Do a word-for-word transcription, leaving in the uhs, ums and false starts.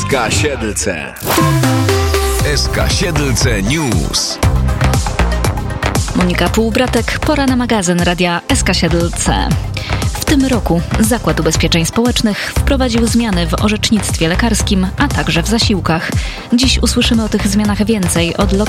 K Siedlce. S K Siedlce News. Monika Półbratek, pora na magazyn radia S K Siedlce. W tym roku Zakład Ubezpieczeń Społecznych wprowadził zmiany w orzecznictwie lekarskim, a także w zasiłkach. Dziś usłyszymy o tych zmianach więcej od lokalnych